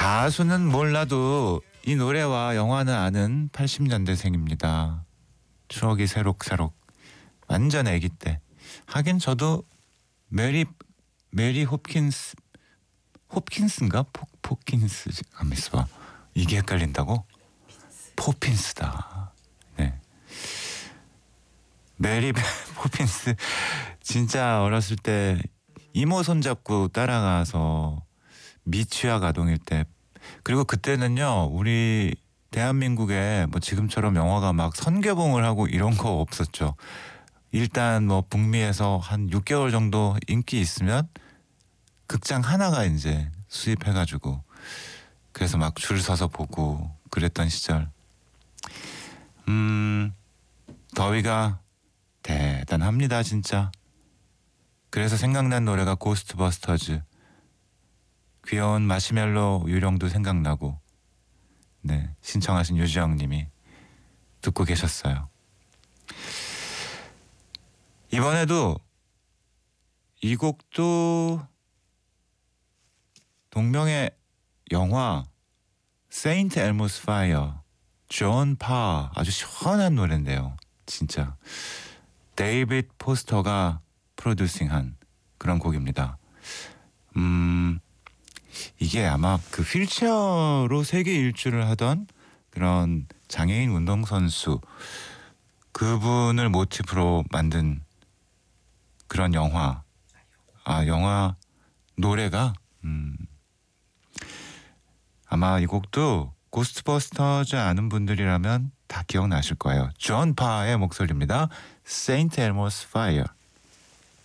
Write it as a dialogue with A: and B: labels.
A: 가수는 몰라도 이 노래와 영화는 아는 80년대생입니다. 추억이 새록새록. 완전 아기 때. 하긴 저도 메리 홉킨스인가? 포킨스. 가만 있어봐. 이게 헷갈린다고? 포핀스다. 네. 메리 포핀스. 진짜 어렸을 때 이모 손잡고 따라가서 미취학 아동일 때. 그리고 그때는요, 우리 대한민국에 뭐 지금처럼 영화가 막 선개봉을 하고 이런 거 없었죠. 일단 뭐 북미에서 한 6개월 정도 인기 있으면 극장 하나가 이제 수입해가지고 그래서 막 줄 서서 보고 그랬던 시절. 더위가 대단합니다 진짜. 그래서 생각난 노래가 고스트버스터즈. 귀여운 마시멜로 유령도 생각나고. 네, 신청하신 유지영님이 듣고 계셨어요. 이번에도 이 곡도 동명의 영화 세인트 엘모스 파이어, 존 파. 아주 시원한 노래인데요 진짜. 데이비드 포스터가 프로듀싱한 그런 곡입니다. 이게 아마 그 휠체어로 세계 일주를 하던 그런 장애인 운동선수 그분을 모티브로 만든 그런 영화. 영화 노래가 아마 이 곡도 고스트버스터즈 아는 분들이라면 다 기억나실 거예요. 존 파의 목소리입니다. 세인트 엘모스 파이어.